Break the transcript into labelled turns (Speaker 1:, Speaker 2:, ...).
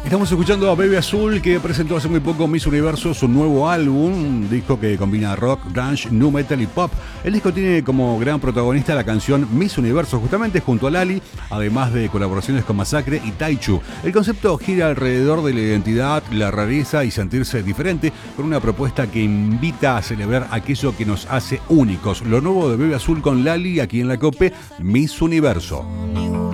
Speaker 1: Estamos escuchando a Baby Azul, que presentó hace muy poco Miss Universo, su nuevo álbum, un disco que combina rock, grunge, nu metal y pop. El disco tiene como gran protagonista la canción Miss Universo, justamente junto a Lali, además de colaboraciones con Masacre y Taichu. El concepto gira alrededor de la identidad, la rareza y sentirse diferente, con una propuesta que invita a celebrar aquello que nos hace únicos. Lo nuevo de Baby Azul con Lali, aquí en la COPE, Miss Universo.